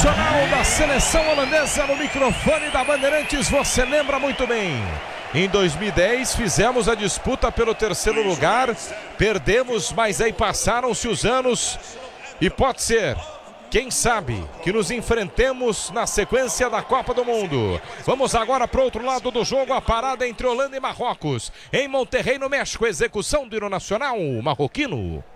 nacional da seleção holandesa no microfone da Bandeirantes, você lembra muito bem. Em 2010 fizemos a disputa pelo terceiro lugar, perdemos, mas aí passaram-se os anos e pode ser, quem sabe, que nos enfrentemos na sequência da Copa do Mundo. Vamos agora para o outro lado do jogo, a parada entre Holanda e Marrocos. Em Monterrey, no México, execução do hino nacional marroquino.